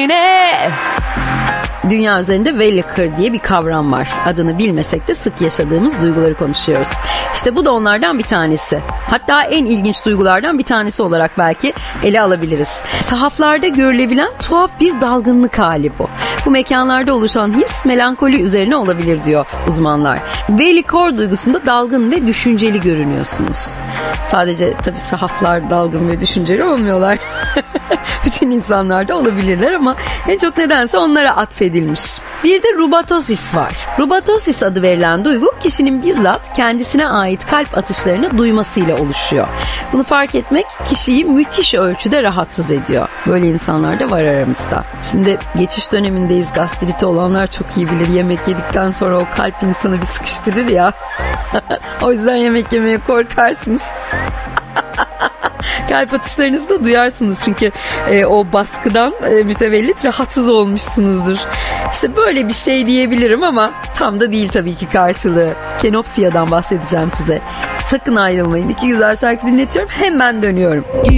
yine. Dünya üzerinde Welliker diye bir kavram var. Adını bilmesek de sık yaşadığımız duyguları konuşuyoruz. İşte bu da onlardan bir tanesi. Hatta en ilginç duygulardan bir tanesi olarak belki ele alabiliriz. Sahaflarda görülebilen tuhaf bir dalgınlık hali bu. Bu mekanlarda oluşan his melankoli üzerine olabilir diyor uzmanlar. Welliker duygusunda dalgın ve düşünceli görünüyorsunuz. Sadece tabii sahaflar dalgın ve düşünceli olmuyorlar. Bütün insanlarda olabilirler ama en çok nedense onlara atfedilmiş. Bir de rubatosis var. Rubatosis adı verilen duygu kişinin bizzat kendisine ait kalp atışlarını duymasıyla oluşuyor. Bunu fark etmek kişiyi müthiş ölçüde rahatsız ediyor. Böyle insanlar da var aramızda. Şimdi geçiş dönemindeyiz. Gastriti olanlar çok iyi bilir. Yemek yedikten sonra o kalp insanı bir sıkıştırır ya. O yüzden yemek yemeye korkarsınız. Kalp atışlarınızı da duyarsınız çünkü o baskıdan mütevellit rahatsız olmuşsunuzdur. İşte böyle bir şey diyebilirim ama tam da değil tabii ki karşılığı. Kenopsiya'dan bahsedeceğim size. Sakın ayrılmayın. 2 güzel şarkı dinletiyorum, hemen dönüyorum.